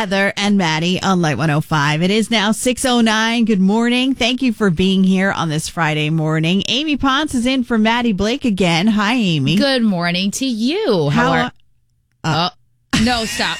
Heather and Maddie on Light 105. It is now 6:09. Good morning. Thank you for being here on this Friday morning. Amy Ponce is in for Maddie Blake again. Hi, Amy. Good morning to you. No, stop.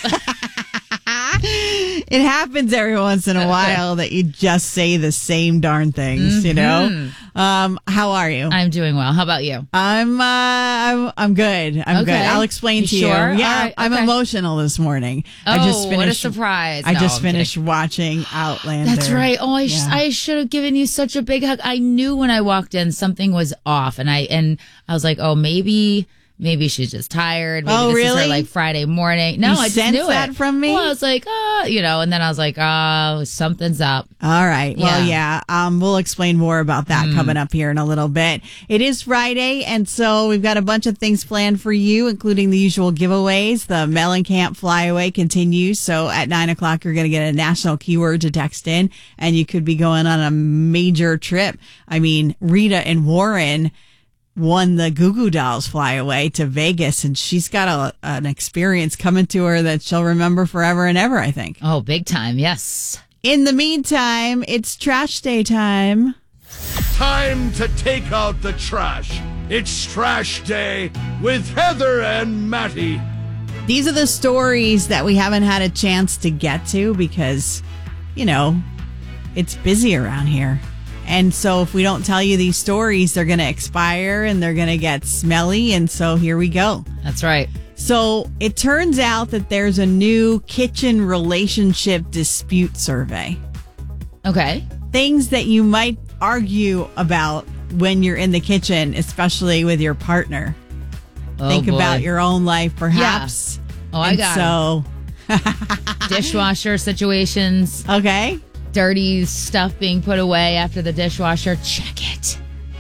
It happens every once in a while that you just say the same darn things, you know? How are you? I'm doing well. How about you? I'm good. I'm good. I'll explain to you. Sure? Yeah, Right, I'm okay. emotional this morning. What a surprise. I No, just I'm finished kidding. watching Outlander. That's right. Oh, I should have given you such a big hug. I knew when I walked in something was off, and I was like, oh, maybe she's just tired. Maybe Oh, this really? is her like Friday morning. No, You I just sensed knew that it from me? Well, I was like, and then I was like, oh, something's up. All right. Well, yeah. We'll explain more about that coming up here in a little bit. It is Friday, and so we've got a bunch of things planned for you, including the usual giveaways. The Mellencamp Flyaway continues, so at 9 o'clock, you're going to get a national keyword to text in, and you could be going on a major trip. I mean, Rita and Warren won the Goo Goo Dolls Flyaway to Vegas, and she's got an experience coming to her that she'll remember forever and ever, I think. Oh, big time. Yes. In the meantime, it's trash day time. Time to take out the trash. It's trash day with Heather and Matty. These are the stories that we haven't had a chance to get to because, you know, it's busy around here. And so if we don't tell you these stories, they're going to expire and they're going to get smelly. And so here we go. That's right. So it turns out that there's a new kitchen relationship dispute survey. Okay. Things that you might argue about when you're in the kitchen, especially with your partner. Oh, Think boy. about your own life, perhaps. Oh, I got it. Dishwasher situations. Okay. Dirty stuff being put away after the dishwasher. Check it.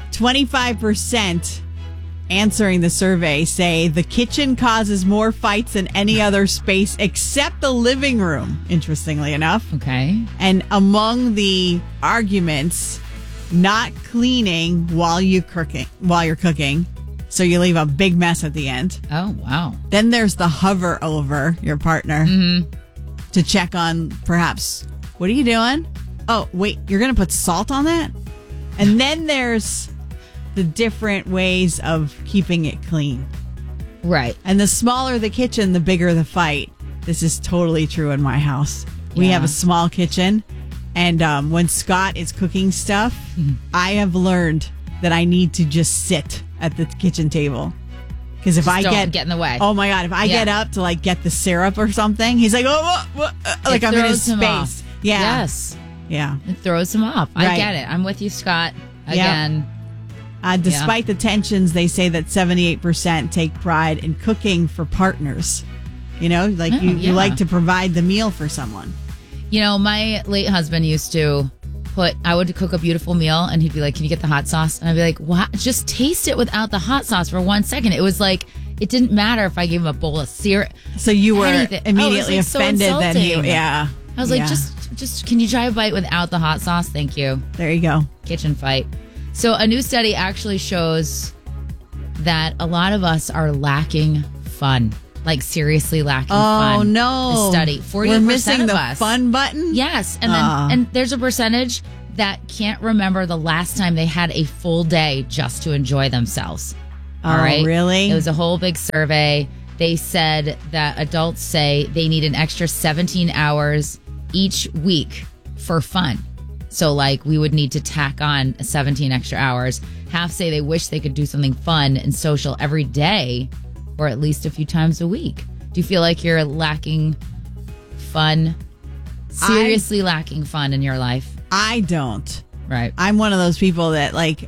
25% answering the survey say the kitchen causes more fights than any other space except the living room, interestingly enough. Okay. And among the arguments, not cleaning while you're cooking. So you leave a big mess at the end. Oh, wow. Then there's the hover over your partner to check on perhaps, what are you doing? Oh, wait, you're going to put salt on that? And then there's the different ways of keeping it clean. Right. And the smaller the kitchen, the bigger the fight. This is totally true in my house. We have a small kitchen. And when Scott is cooking stuff, I have learned that I need to just sit at the kitchen table. Because if Just I don't get in the way. Oh my God, if I get up to like get the syrup or something, he's like, oh, what? Like I'm in his throws him space. off. Yeah. Yes. Yeah. It throws him off. Right. I get it. I'm with you, Scott. Again. Despite the tensions, they say that 78% take pride in cooking for partners. You know, like you like to provide the meal for someone. You know, my late husband used to I would cook a beautiful meal and he'd be like, can you get the hot sauce? And I'd be like, what? Just taste it without the hot sauce for 1 second. It was like, it didn't matter if I gave him a bowl of syrup. So you were anything. immediately Oh, it was, like, offended so that he, insulting. yeah. I was like, just can you try a bite without the hot sauce? Thank you. There you go. Kitchen fight. So a new study actually shows that a lot of us are lacking fun. Like seriously lacking fun. Oh no. The study. 40% We're missing of the us. fun button? Yes. And then and there's a percentage that can't remember the last time they had a full day just to enjoy themselves. All right. Really? It was a whole big survey. They said that adults say they need an extra 17 hours each week for fun. So like we would need to tack on 17 extra hours. Half say they wish they could do something fun and social every day or at least a few times a week. Do you feel like you're lacking fun? Seriously lacking fun in your life? I don't. Right. I'm one of those people that like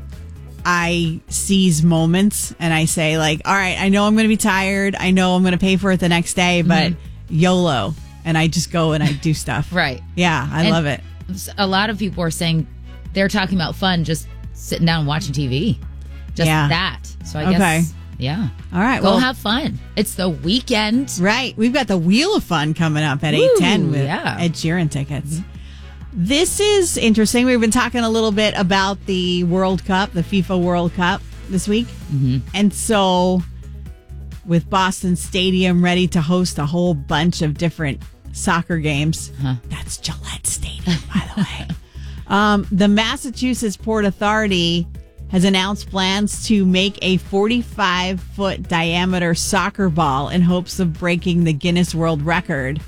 I seize moments and I say like, all right, I know I'm going to be tired. I know I'm going to pay for it the next day, but YOLO. And I just go and I do stuff. Right. Yeah, I love it. A lot of people are saying they're talking about fun, just sitting down and watching TV. Just that. So I guess, yeah. All right. Go have fun. It's the weekend. Right. We've got the Wheel of Fun coming up at 8:10 with Ed Sheeran tickets. This is interesting. We've been talking a little bit about the World Cup, the FIFA World Cup this week. And so with Boston Stadium ready to host a whole bunch of different soccer games. That's Gillette Stadium, by the way. The Massachusetts Port Authority has announced plans to make a 45-foot diameter soccer ball in hopes of breaking the Guinness World Record.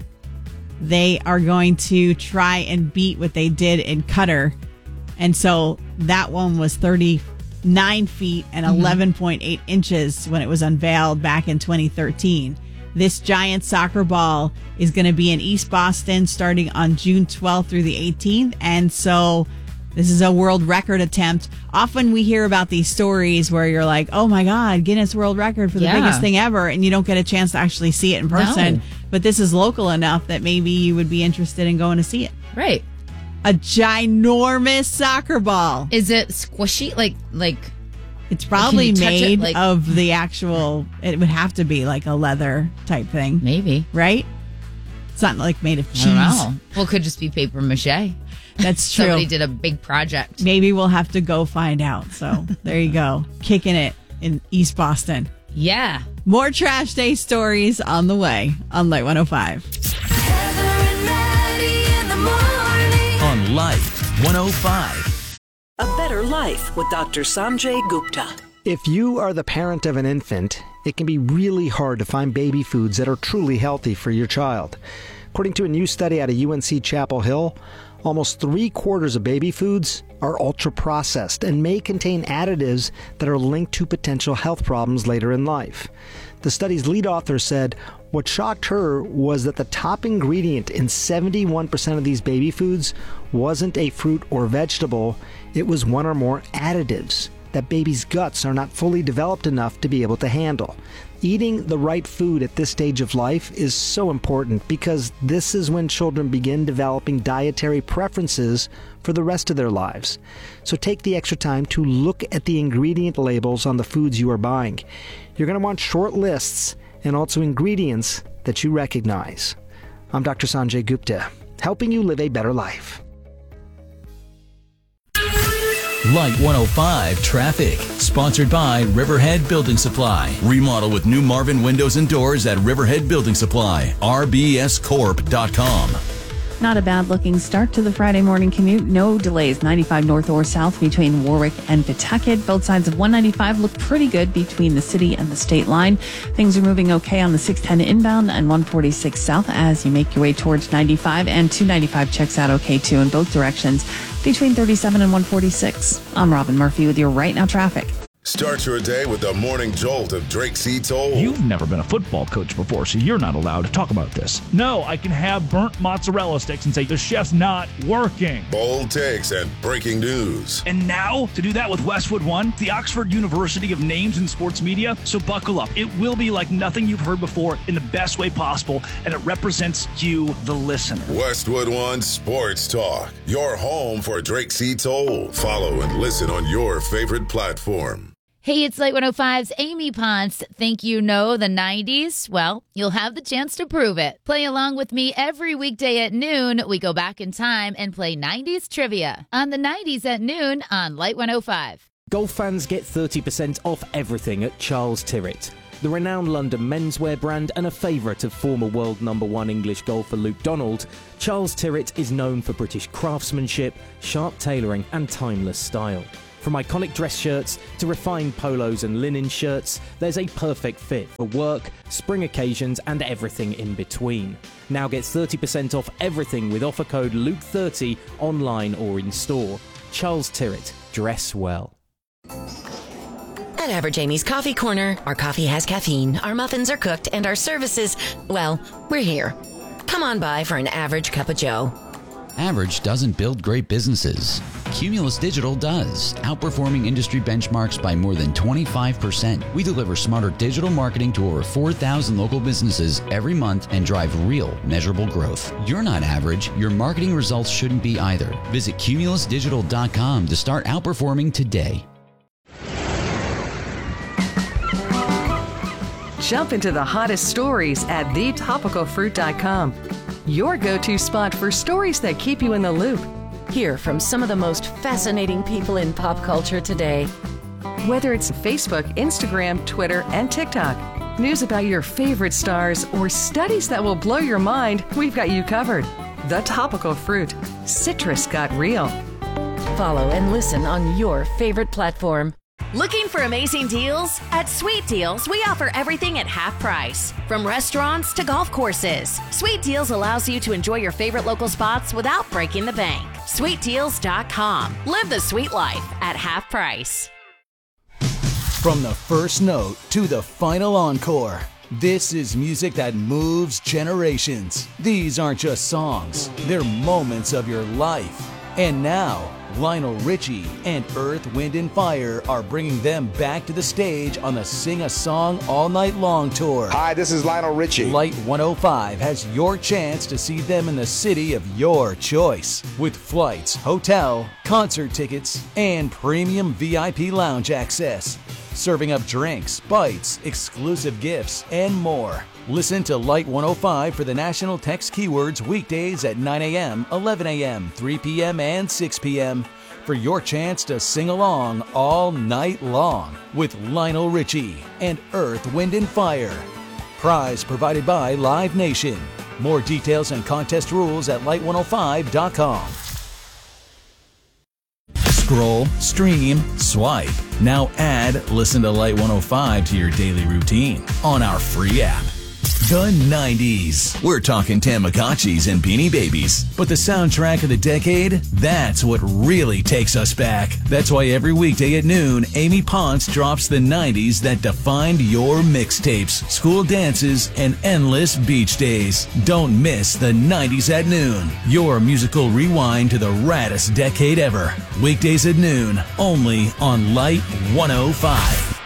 They are going to try and beat what they did in Qatar. And so that one was 39 feet and 11.8 inches when it was unveiled back in 2013. This giant soccer ball is going to be in East Boston starting on June 12th through the 18th. And so this is a world record attempt. Often we hear about these stories where you're like, oh my God, Guinness World Record for the biggest thing ever. And you don't get a chance to actually see it in person. No. But this is local enough that maybe you would be interested in going to see it. Right. A ginormous soccer ball. Is it squishy? Like it's probably made of the actual, it would have to be like a leather type thing. Maybe. Right? It's not like made of cheese. I don't know. Well, it could just be paper mache. That's true. Somebody did a big project. Maybe we'll have to go find out. So there you go. Kicking it in East Boston. Yeah. More Trash Day stories on the way on Light 105. Heather and Maddie in the morning. On Light 105. A Better Life with Dr. Sanjay Gupta. If you are the parent of an infant, it can be really hard to find baby foods that are truly healthy for your child. According to a new study out of UNC Chapel Hill, almost 3/4 of baby foods are ultra-processed and may contain additives that are linked to potential health problems later in life. The study's lead author said what shocked her was that the top ingredient in 71% of these baby foods wasn't a fruit or vegetable, it was one or more additives that babies' guts are not fully developed enough to be able to handle. Eating the right food at this stage of life is so important because this is when children begin developing dietary preferences for the rest of their lives. So take the extra time to look at the ingredient labels on the foods you are buying. You're going to want short lists and also ingredients that you recognize. I'm Dr. Sanjay Gupta, helping you live a better life. Light 105 Traffic, sponsored by Riverhead Building Supply. Remodel with new Marvin windows and doors at Riverhead Building Supply. rbscorp.com. Not a bad looking start to the Friday morning commute. No delays 95 north or south between Warwick and Pawtucket. Both sides of 195 look pretty good between the city and the state line. Things are moving okay on the 610 inbound and 146 south as you make your way towards 95, and 295 checks out okay too in both directions between 37 and 146. I'm Robin Murphy with your Right Now traffic. Start your day with the morning jolt of Drake C. Toll. You've never been a football coach before, so you're not allowed to talk about this. No, I can have burnt mozzarella sticks and say the chef's not working. Bold takes and breaking news. And now, to do that with Westwood One, the Oxford University of Names in Sports Media. So buckle up. It will be like nothing you've heard before in the best way possible, and it represents you, the listener. Westwood One Sports Talk, your home for Drake C. Toll. Follow and listen on your favorite platform. Hey, it's Light 105's Amy Ponce. Think you know the 90s? Well, you'll have the chance to prove it. Play along with me every weekday at noon. We go back in time and play 90s trivia on the 90s at noon on Light 105. Golf fans get 30% off everything at Charles Tyrrett. The renowned London menswear brand and a favourite of former world #1 English golfer Luke Donald, Charles Tyrrett is known for British craftsmanship, sharp tailoring and timeless style. From iconic dress shirts to refined polos and linen shirts, there's a perfect fit for work, spring occasions, and everything in between. Now get 30% off everything with offer code LUKE30 online or in store. Charles Tyrrett. Dress well. At Average Amy's Coffee Corner, our coffee has caffeine, our muffins are cooked, and our services, well, we're here. Come on by for an average cup of joe. Average doesn't build great businesses. Cumulus Digital does, outperforming industry benchmarks by more than 25%. We deliver smarter digital marketing to over 4,000 local businesses every month and drive real, measurable growth. You're not average. Your marketing results shouldn't be either. Visit cumulusdigital.com to start outperforming today. Jump into the hottest stories at thetopicalfruit.com. Your go-to spot for stories that keep you in the loop. Hear from some of the most fascinating people in pop culture today. Whether it's Facebook, Instagram, Twitter, and TikTok, News about your favorite stars or studies that will blow your mind, we've got you covered. The Topical Fruit. Citrus got real. Follow and listen on your favorite platform. Looking for amazing deals? At Sweet Deals, we offer everything at half price. From restaurants to golf courses, Sweet Deals allows you to enjoy your favorite local spots without breaking the bank. SweetDeals.com. Live the sweet life at half price. From the first note to the final encore, this is music that moves generations. These aren't just songs, they're moments of your life. And now, Lionel Richie and Earth, Wind & Fire are bringing them back to the stage on the Sing a Song All Night Long tour. Hi, this is Lionel Richie. Light 105 has your chance to see them in the city of your choice, with flights, hotel, concert tickets, and premium VIP lounge access, serving up drinks, bites, exclusive gifts, and more. Listen to Light 105 for the national text keywords weekdays at 9 a.m., 11 a.m., 3 p.m., and 6 p.m. for your chance to sing along all night long with Lionel Richie and Earth, Wind & Fire. Prize provided by Live Nation. More details and contest rules at light105.com. Scroll, stream, swipe. Now add Listen to Light 105 to your daily routine on our free app. The 90s. We're talking Tamagotchis and Beanie Babies. But the soundtrack of the decade, that's what really takes us back. That's why every weekday at noon, Amy Ponce drops the 90s that defined your mixtapes, school dances, and endless beach days. Don't miss the 90s at noon. Your musical rewind to the raddest decade ever. Weekdays at noon, only on Light 105.